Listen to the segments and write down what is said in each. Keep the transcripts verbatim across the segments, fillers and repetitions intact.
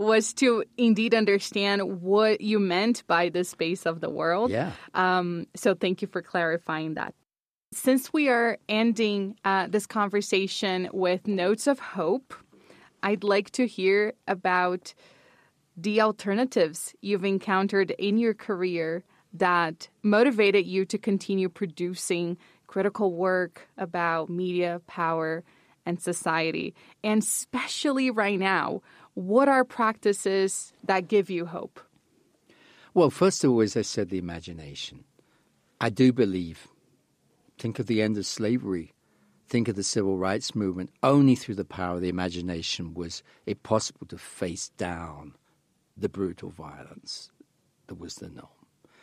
was to indeed understand what you meant by the space of the world. Yeah. Um, so thank you for clarifying that. Since we are ending uh, this conversation with notes of hope, I'd like to hear about the alternatives you've encountered in your career that motivated you to continue producing critical work about media, power, and society. And especially right now, what are practices that give you hope? Well, first of all, as I said, the imagination. I do believe, think of the end of slavery, think of the civil rights movement. Only through the power of the imagination was it possible to face down the brutal violence that was the norm.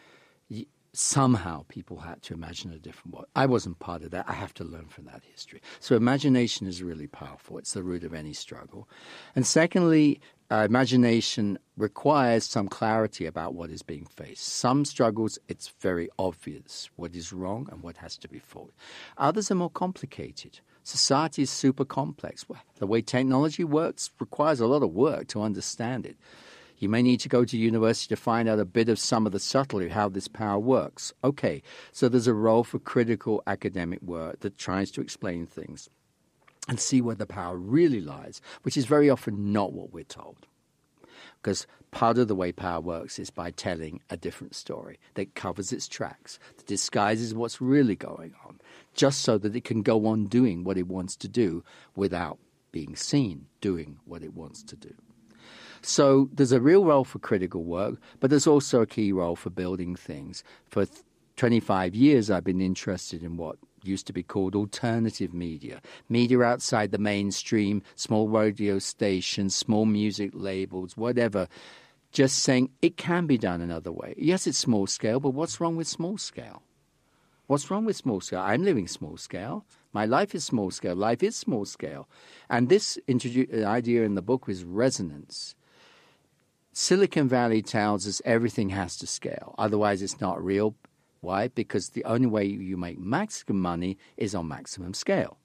Somehow people had to imagine a different world. I wasn't part of that. I have to learn from that history. So imagination is really powerful. It's the root of any struggle. And secondly, uh, imagination requires some clarity about what is being faced. Some struggles, it's very obvious what is wrong and what has to be fought. Others are more complicated. Society is super complex. The way technology works requires a lot of work to understand it. You may need to go to university to find out a bit of some of the subtlety of how this power works. Okay, so there's a role for critical academic work that tries to explain things and see where the power really lies, which is very often not what we're told. Because part of the way power works is by telling a different story that covers its tracks, that disguises what's really going on, just so that it can go on doing what it wants to do without being seen doing what it wants to do. So there's a real role for critical work, but there's also a key role for building things. For twenty-five years, I've been interested in what used to be called alternative media, media outside the mainstream, small radio stations, small music labels, whatever, just saying it can be done another way. Yes, it's small scale, but what's wrong with small scale? What's wrong with small scale? I'm living small scale. My life is small scale. Life is small scale. And this introdu- idea in the book was resonance. Silicon Valley tells us everything has to scale. Otherwise, it's not real. Why? Because the only way you make maximum money is on maximum scale.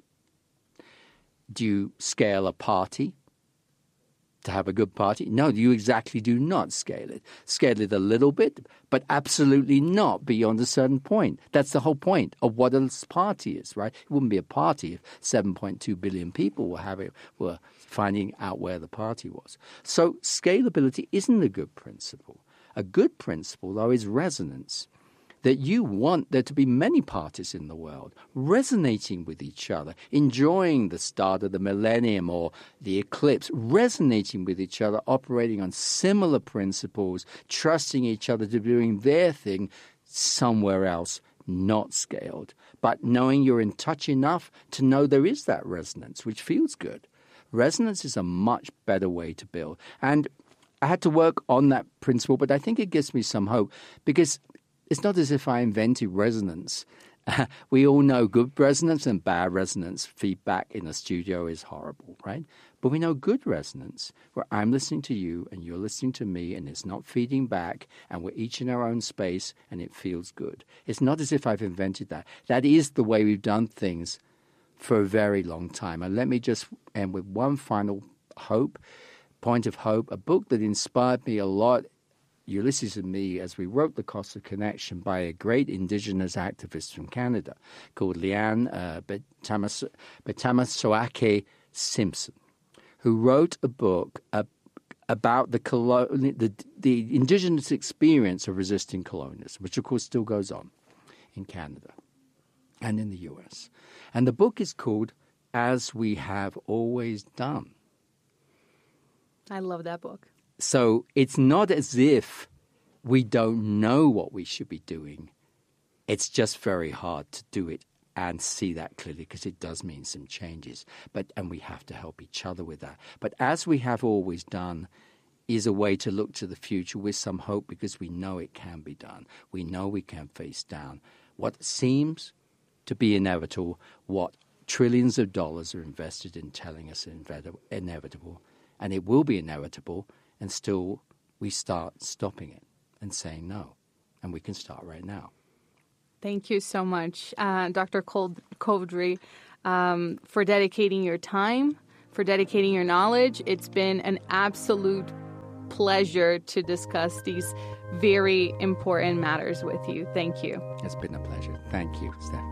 Do you scale a party to have a good party? No, you exactly do not scale it. Scale it a little bit, but absolutely not beyond a certain point. That's the whole point of what a party is, right? It wouldn't be a party if seven point two billion people were having were finding out where the party was. So scalability isn't a good principle. A good principle, though, is resonance. That you want there to be many parties in the world resonating with each other, enjoying the start of the millennium or the eclipse, resonating with each other, operating on similar principles, trusting each other to be doing their thing somewhere else, not scaled, but knowing you're in touch enough to know there is that resonance, which feels good. Resonance is a much better way to build. And I had to work on that principle, but I think it gives me some hope because it's not as if I invented resonance. Uh, we all know good resonance and bad resonance. Feedback in a studio is horrible, right? But we know good resonance, where I'm listening to you and you're listening to me and it's not feeding back and we're each in our own space and it feels good. It's not as if I've invented that. That is the way we've done things for a very long time. And let me just end with one final hope, point of hope, a book that inspired me a lot, Ulysses and me, as we wrote The Cost of Connection, by a great indigenous activist from Canada called Leanne uh, Betamas- Betamasoake Simpson, who wrote a book uh, about the, coloni- the the indigenous experience of resisting colonialism, which of course still goes on in Canada and in the U S. And the book is called As We Have Always Done. I love that book. So it's not as if we don't know what we should be doing. It's just very hard to do it and see that clearly because it does mean some changes. But and we have to help each other with that. But As We Have Always Done is a way to look to the future with some hope because we know it can be done. We know we can face down what seems to be inevitable, what trillions of dollars are invested in telling us inevitable, and it will be inevitable. And still, we start stopping it and saying no. And we can start right now. Thank you so much, uh, Doctor Cowdrey, um, for dedicating your time, for dedicating your knowledge. It's been an absolute pleasure to discuss these very important matters with you. Thank you. It's been a pleasure. Thank you, Stephanie.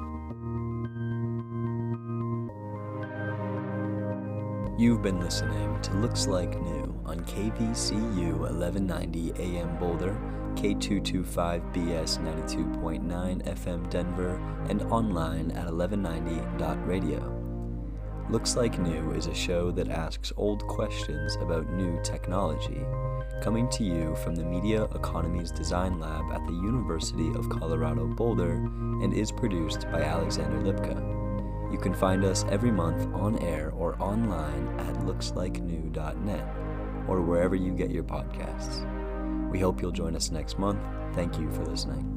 You've been listening to Looks Like New on K V C U eleven ninety A M Boulder, K two twenty-five B S ninety-two point nine F M Denver, and online at eleven ninety dot radio. Looks Like New is a show that asks old questions about new technology, coming to you from the Media Economies Design Lab at the University of Colorado Boulder, and is produced by Alexander Lipka. You can find us every month on air or online at looks like new dot net or wherever you get your podcasts. We hope you'll join us next month. Thank you for listening.